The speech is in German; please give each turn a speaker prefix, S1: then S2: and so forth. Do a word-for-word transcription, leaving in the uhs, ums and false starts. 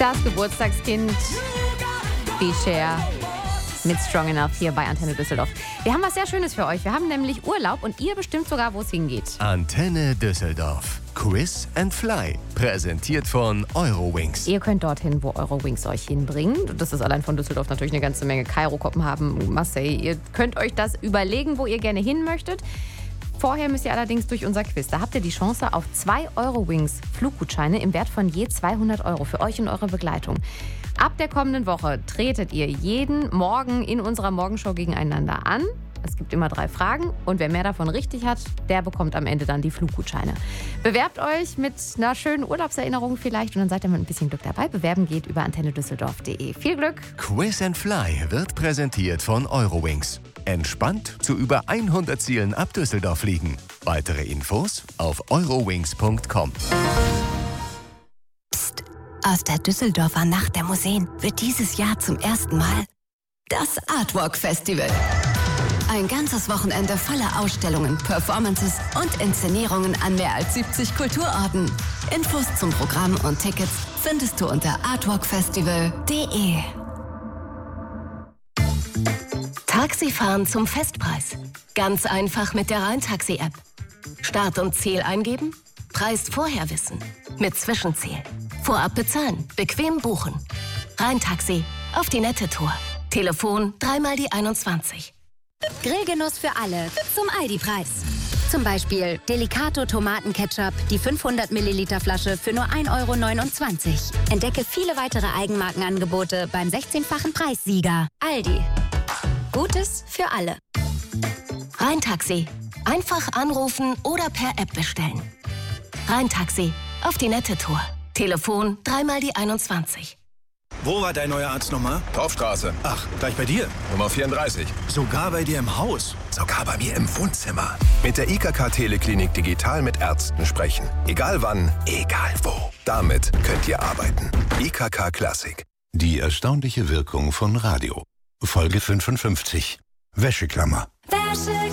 S1: Das Geburtstagskind B-Share mit Strong Enough hier bei Antenne Düsseldorf. Wir haben was sehr Schönes für euch. Wir haben nämlich Urlaub und ihr bestimmt sogar, wo es hingeht.
S2: Antenne Düsseldorf. Quiz and Fly. Präsentiert von Eurowings.
S1: Ihr könnt dorthin, wo Eurowings euch hinbringt. Das ist allein von Düsseldorf natürlich eine ganze Menge. Kairo, Kopenhagen, Marseille. Ihr könnt euch das überlegen, wo ihr gerne hin möchtet. Vorher müsst ihr allerdings durch unser Quiz. Da habt ihr die Chance auf zwei Eurowings Fluggutscheine im Wert von je zweihundert Euro für euch und eure Begleitung. Ab der kommenden Woche tretet ihr jeden Morgen in unserer Morgenshow gegeneinander an. Es gibt immer drei Fragen und wer mehr davon richtig hat, der bekommt am Ende dann die Fluggutscheine. Bewerbt euch mit einer schönen Urlaubserinnerung vielleicht und dann seid ihr mit ein bisschen Glück dabei. Bewerben geht über antenne düsseldorf punkt de. Viel Glück!
S2: Quiz and Fly wird präsentiert von Eurowings. Entspannt zu über hundert Zielen ab Düsseldorf fliegen. Weitere Infos auf eurowings punkt com.
S3: Psst. Aus der Düsseldorfer Nacht der Museen wird dieses Jahr zum ersten Mal das Artwalk Festival. Ein ganzes Wochenende voller Ausstellungen, Performances und Inszenierungen an mehr als siebzig Kulturorten. Infos zum Programm und Tickets findest du unter artwalk festival punkt de. Taxifahren zum Festpreis. Ganz einfach mit der Rheintaxi-App. Start und Ziel eingeben, Preis vorher wissen. Mit Zwischenziel. Vorab bezahlen, bequem buchen. Rheintaxi, auf die nette Tour. Telefon dreimal die einundzwanzig.
S4: Grillgenuss für alle zum Aldi-Preis. Zum Beispiel Delicato Tomatenketchup, die fünfhundert Milliliter Flasche für nur ein Euro neunundzwanzig. Entdecke viele weitere Eigenmarkenangebote beim sechzehnfachen Preissieger. Aldi. Gutes für alle.
S3: Rheintaxi. Einfach anrufen oder per App bestellen. Rheintaxi, auf die nette Tour. Telefon dreimal die einundzwanzig.
S5: Wo war dein neuer Arzt nochmal?
S6: Torfstraße.
S5: Ach, gleich bei dir?
S6: Nummer vierunddreißig.
S5: Sogar bei dir im Haus?
S6: Sogar bei mir im Wohnzimmer. Mit der I K K Teleklinik digital mit Ärzten sprechen. Egal wann, egal wo. Damit könnt ihr arbeiten. I K K Klassik.
S7: Die erstaunliche Wirkung von Radio. Folge fünfundfünfzig. Wäscheklammer.
S4: Wäscheklammer.